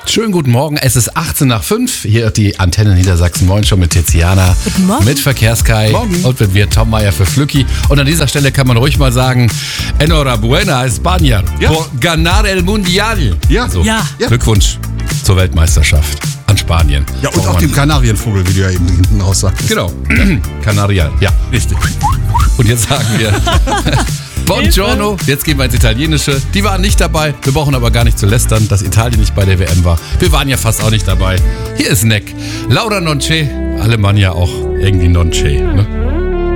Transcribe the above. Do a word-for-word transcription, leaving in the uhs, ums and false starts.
Schönen guten Morgen, es ist achtzehn nach fünf. Hier die Antenne Niedersachsen Moin schon mit Tiziana. Guten Morgen. Mit Verkehrskai. Morgen. Und mit mir, Tom Meier für Flücki. Und an dieser Stelle kann man ruhig mal sagen, Enhorabuena, España. Ja. Por ganar el Mundial. Ja. So, Ja. Ja. Glückwunsch zur Weltmeisterschaft an Spanien. Ja, und Braucht auch man- dem Kanarienvogel, wie du ja eben hinten raus sagtest. Genau, Canarial, ja. Richtig. Und jetzt sagen wir Buongiorno, jetzt gehen wir ins Italienische. Die waren nicht dabei, wir brauchen aber gar nicht zu lästern, dass Italien nicht bei der W M war. Wir waren ja fast auch nicht dabei. Hier ist Neck. Laura non c'è, Alemannia auch irgendwie non c'è. Ne?